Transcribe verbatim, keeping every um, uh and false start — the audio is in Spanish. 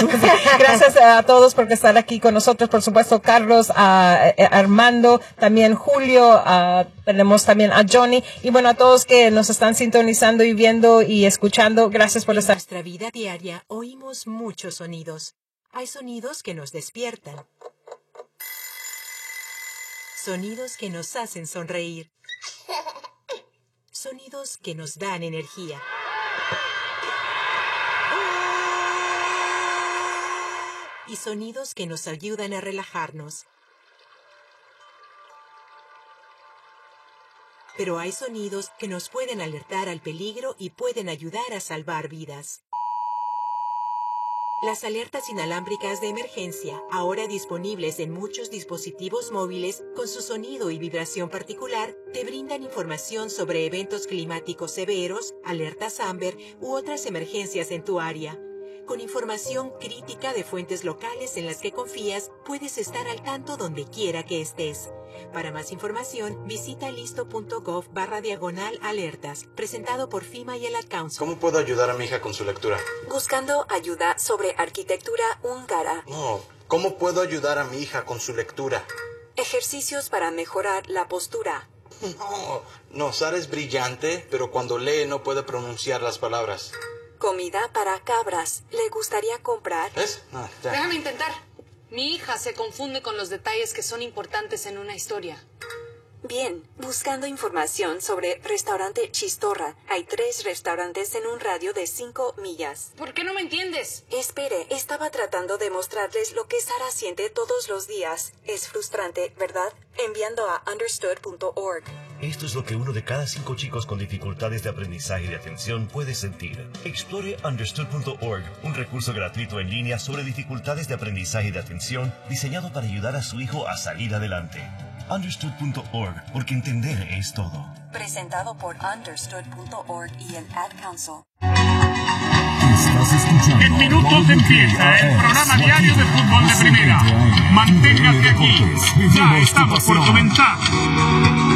Gracias a todos por estar aquí con nosotros. Por supuesto, Carlos, a, a Armando, también Julio, a, tenemos también a Johnny. Y bueno, a todos que nos están sintonizando y viendo y escuchando, gracias por estar. En nuestra vida diaria oímos muchos sonidos. Hay sonidos que nos despiertan. Sonidos que nos hacen sonreír. Sonidos que nos dan energía. Y sonidos que nos ayudan a relajarnos. Pero hay sonidos que nos pueden alertar al peligro y pueden ayudar a salvar vidas. Las alertas inalámbricas de emergencia, ahora disponibles en muchos dispositivos móviles, con su sonido y vibración particular, te brindan información sobre eventos climáticos severos, alertas Amber u otras emergencias en tu área. Con información crítica de fuentes locales en las que confías, puedes estar al tanto donde quiera que estés. Para más información, visita listo.gov barra diagonal alertas, presentado por FEMA y el Ad Council. ¿Cómo puedo ayudar a mi hija con su lectura? Buscando ayuda sobre arquitectura húngara. No, ¿cómo puedo ayudar a mi hija con su lectura? Ejercicios para mejorar la postura. No, no, Sara es brillante, pero cuando lee no puede pronunciar las palabras. Comida para cabras. ¿Le gustaría comprar? ¿Ves? No, ya. Déjame intentar. Mi hija se confunde con los detalles que son importantes en una historia. Bien, buscando información sobre restaurante Chistorra. Hay tres restaurantes en un radio de cinco millas. ¿Por qué no me entiendes? Espere, estaba tratando de mostrarles lo que Sara siente todos los días. Es frustrante, ¿verdad? Enviando a understood punto org. Esto es lo que uno de cada cinco chicos con dificultades de aprendizaje y de atención puede sentir. Explore understood punto org, un recurso gratuito en línea sobre dificultades de aprendizaje y de atención diseñado para ayudar a su hijo a salir adelante. understood punto org, porque entender es todo. Presentado por understood punto org y el Ad Council. Estás escuchando. En minutos empieza el programa diario de fútbol de primera. Manténgase aquí. Ya estamos por comenzar.